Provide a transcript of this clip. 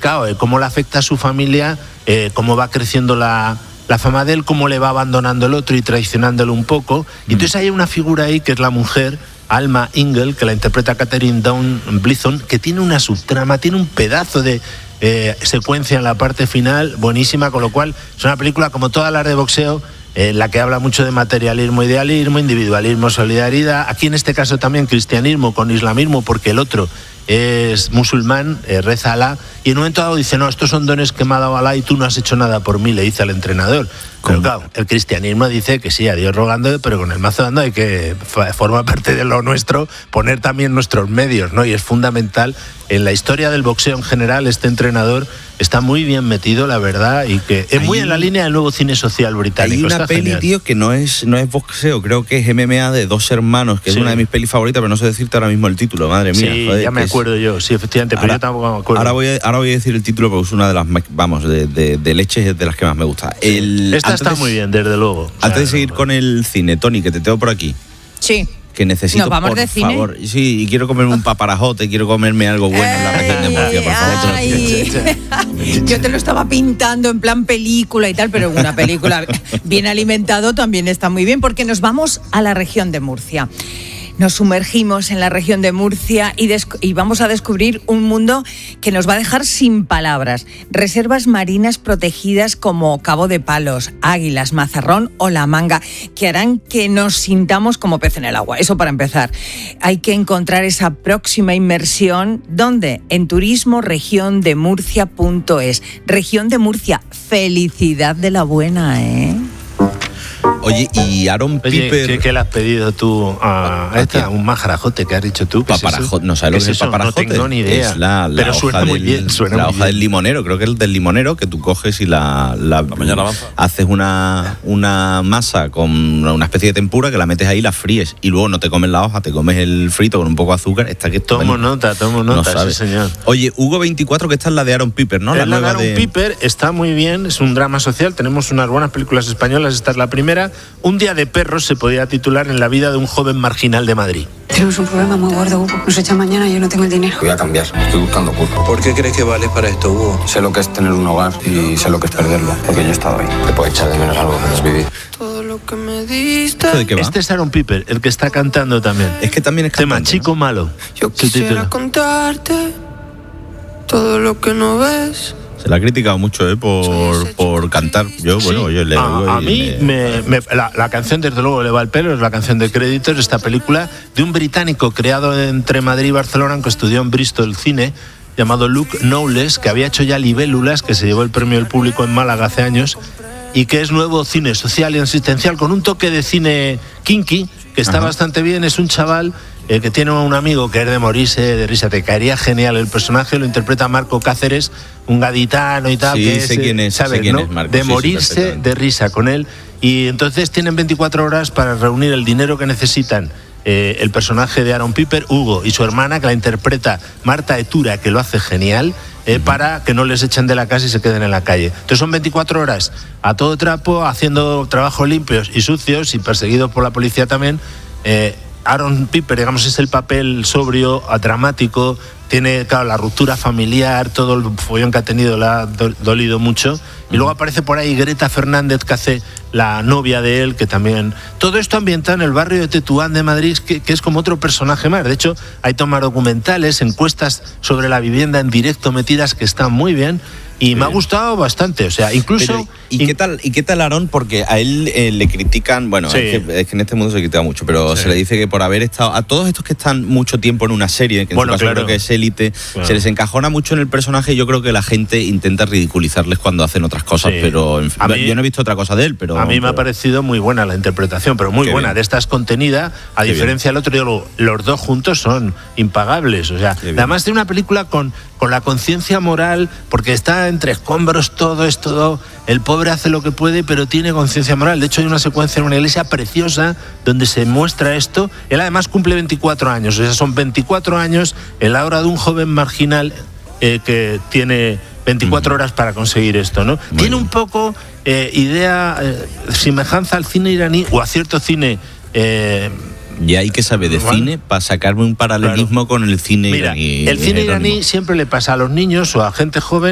claro, cómo le afecta a su familia, cómo va creciendo la fama de él, cómo le va abandonando el otro y traicionándolo un poco. Y entonces hay una figura ahí que es la mujer, Alma Ingle, que la interpreta Catherine Dawn Blithon, que tiene una subtrama, tiene un pedazo de secuencia en la parte final buenísima, con lo cual es una película como todas las de boxeo, en la que habla mucho de materialismo, idealismo, individualismo, solidaridad. Aquí en este caso también cristianismo con islamismo, porque el otro es musulmán, reza a Alá, y en un momento dado dice, no, estos son dones que me ha dado Alá y tú no has hecho nada por mí, le dice al entrenador. Pero claro, el cristianismo dice que sí, a Dios rogando, pero con el mazo dando hay que, forma parte de lo nuestro, poner también nuestros medios, ¿no? Y es fundamental. En la historia del boxeo en general, este entrenador está muy bien metido, la verdad, y que es muy en la línea del nuevo cine social británico. Hay una está peli, genial. tío, que no es boxeo, creo que es MMA de dos hermanos, que Sí. es una de mis pelis favoritas, pero no sé decirte ahora mismo el título, madre mía. Sí, joder, ya me acuerdo yo, sí, efectivamente, pero Ahora- yo tampoco me acuerdo. Ahora voy a decir el título porque es una de las, vamos, de leches es de las que más me gusta. Esta está muy bien, desde luego. Antes de seguir con el cine, Tony, que te tengo por aquí, Sí. que necesito, ¿Nos vamos por de cine? favor, sí, y quiero comerme un paparajote, quiero comerme algo bueno en la región de Murcia, por favor. Ay. Yo te lo estaba pintando en plan película y tal, pero una película bien alimentado también está muy bien, porque nos vamos a la región de Murcia. Nos sumergimos en la región de Murcia y vamos a descubrir un mundo que nos va a dejar sin palabras. Reservas marinas protegidas como Cabo de Palos, Águilas, Mazarrón o La Manga, que harán que nos sintamos como pez en el agua. Eso para empezar. Hay que encontrar esa próxima inmersión. ¿Dónde? En turismoregiondemurcia.es. Región de Murcia. Felicidad de la buena, ¿eh? Oye, y Aaron Oye, Piper... ¿qué le has pedido tú a esta? Un majarajote que has dicho tú. ¿Qué es eso? Paparajote, ¿no sabes lo que es el paparajote? No tengo ni idea. Es la pero hoja suena muy bien. la hoja del limonero, creo que es el del limonero, que tú coges y la mañana avanza. haces una masa con una especie de tempura que la metes ahí, la fríes y luego no te comes la hoja, te comes el frito con un poco de azúcar. Está que Tomo nota, no sabes. sí, señor. Oye, Hugo 24, que esta es la de Aaron Piper, ¿no? La nueva Aaron de Piper está muy bien, es un drama social, tenemos unas buenas películas españolas, esta es la primera. Un día de perros se podía titular en la vida de un joven marginal de Madrid. Tenemos un problema muy gordo, Hugo. Nos echan mañana y yo no tengo el dinero. Voy a cambiar, estoy buscando curro. ¿Por qué crees que vales para esto, Hugo? Sé lo que es tener un hogar y sé lo que es perderlo, porque yo he estado ahí. Te puedo echar de menos algo que no es vivir. Todo lo que me diste. ¿Esto de qué va? Este es Aaron Piper, el que está cantando también. Es que también es Tema cantante, Chico Malo. Yo es el quisiera título. contarte todo lo que no ves. Se la ha criticado mucho, por cantar. Yo, bueno, Sí. yo le oigo a y mí la canción desde luego le va al pelo, es la canción de créditos de esta película de un británico creado entre Madrid y Barcelona, que estudió en Bristol cine, llamado Luke Knowles, que había hecho ya Libélulas, que se llevó el premio del público en Málaga hace años, y que es nuevo cine social y asistencial con un toque de cine kinky, que está bastante bien. Es un chaval que tiene un amigo que es de morirse de risa, te caería genial. El personaje lo interpreta Marco Cáceres, un gaditano y tal, Sí, que sé quién es, ¿sabes, sé quién no? es Marco, de sí, sí, morirse perfectamente. de risa con él, y entonces tienen 24 horas para reunir el dinero que necesitan. El personaje de Aaron Piper, Hugo, y su hermana, que la interpreta Marta Etura, que lo hace genial, para que no les echen de la casa y se queden en la calle. Entonces son 24 horas a todo trapo, haciendo trabajos limpios y sucios y perseguidos por la policía también. Aaron Piper, digamos, es el papel sobrio, dramático, tiene, claro, la ruptura familiar, todo el follón que ha tenido le ha dolido mucho. Y luego aparece por ahí Greta Fernández, que hace la novia de él, que también... Todo esto ambientado en el barrio de Tetuán de Madrid, que es como otro personaje más. De hecho, hay tomas documentales, encuestas sobre la vivienda en directo metidas que están muy bien. Y me ha gustado bastante, o sea, incluso... Pero, ¿y qué tal Aarón? Porque a él le critican, bueno, Sí. es que en este mundo se critica mucho, pero Sí. se le dice que por haber estado... A todos estos que están mucho tiempo en una serie, que en Bueno, su caso claro. creo que es Élite, Claro. se les encajona mucho en el personaje y yo creo que la gente intenta ridiculizarles cuando hacen otras cosas, Sí. pero en fin, A mí- yo no he visto otra cosa de él, pero... A mí me ha parecido muy buena la interpretación, pero muy Qué buena. bien. De esta es contenida, a Qué diferencia del otro, digo, los dos juntos son impagables. O sea, Qué bien. además de una película con la conciencia moral, porque está entre escombros todo, es todo. El pobre hace lo que puede, pero tiene conciencia moral. De hecho, hay una secuencia en una iglesia preciosa donde se muestra esto. Él además cumple 24 años, o sea, son 24 años en la hora de un joven marginal que tiene 24 horas para conseguir esto, ¿no? Muy Tiene bien. un poco idea, semejanza al cine iraní o a cierto cine. Y hay que saber de Bueno. cine para sacarme un paralelismo con el cine Mira, iraní. el cine Jerónimo. iraní siempre le pasa a los niños o a gente joven